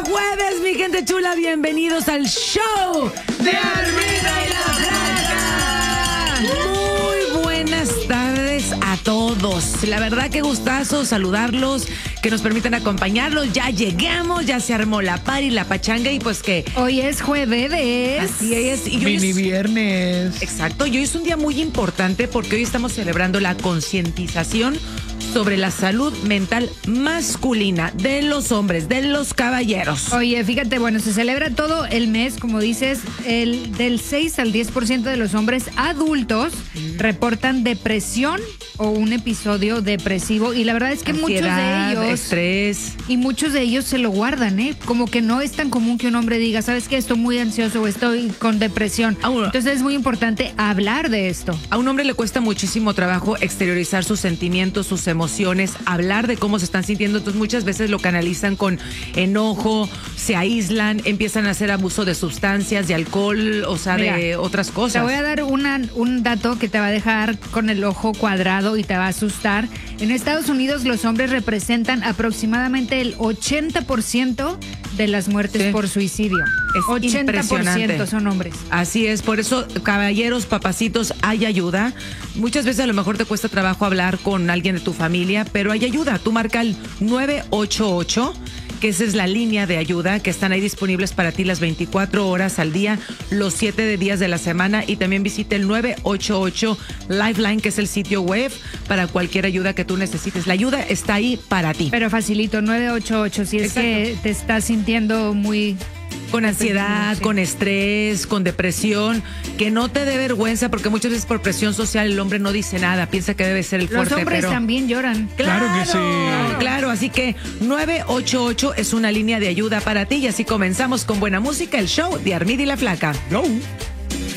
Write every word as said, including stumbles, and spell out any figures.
jueves, mi gente chula, bienvenidos al show de Armida y la Flaca. Muy buenas tardes a todos. La verdad que gustazo saludarlos, que nos permitan acompañarlos. Ya llegamos, ya se armó la party, la pachanga y pues que... Hoy es jueves. Así es. Y Mini es... viernes. Exacto, y hoy es un día muy importante porque hoy estamos celebrando la concientización sobre la salud mental masculina de los hombres, de los caballeros. Oye, fíjate, bueno, se celebra todo el mes, como dices, el del seis al diez por ciento de los hombres adultos mm. reportan depresión o un episodio depresivo, y la verdad es que Ansiedad, muchos de ellos... estrés. Y muchos de ellos se lo guardan, ¿eh? Como que no es tan común que un hombre diga, ¿sabes qué? Estoy muy ansioso o estoy con depresión. Uno, Entonces es muy importante hablar de esto. A un hombre le cuesta muchísimo trabajo exteriorizar sus sentimientos, sus emociones, hablar de cómo se están sintiendo. Entonces muchas veces lo canalizan con enojo, se aíslan, empiezan a hacer abuso de sustancias, de alcohol, o sea, Mira, de otras cosas. Te voy a dar una, un dato que te va a dejar con el ojo cuadrado y te va a asustar. En Estados Unidos los hombres representan aproximadamente el ochenta por ciento de las muertes sí. por suicidio. Es ochenta por ciento impresionante. Son hombres. Así es, por eso, caballeros, papacitos, hay ayuda. Muchas veces a lo mejor te cuesta trabajo hablar con alguien de tu familia, pero hay ayuda. Tú marca el nueve ocho ocho, que esa es la línea de ayuda, que están ahí disponibles para ti las veinticuatro horas al día, los siete días de la semana, y también visita el nueve ocho ocho Lifeline, que es el sitio web para cualquier ayuda que tú necesites. La ayuda está ahí para ti. Pero facilito, nueve ocho ocho, si es Exacto. que te estás sintiendo muy... Con ansiedad, sí. con estrés, con depresión, que no te dé vergüenza, porque muchas veces por presión social el hombre no dice nada, piensa que debe ser el fuerte. Los hombres pero... también lloran. Claro, claro que sí. Claro, así que nueve ocho ocho es una línea de ayuda para ti, y así comenzamos con buena música, el show de Armida y la Flaca. Go.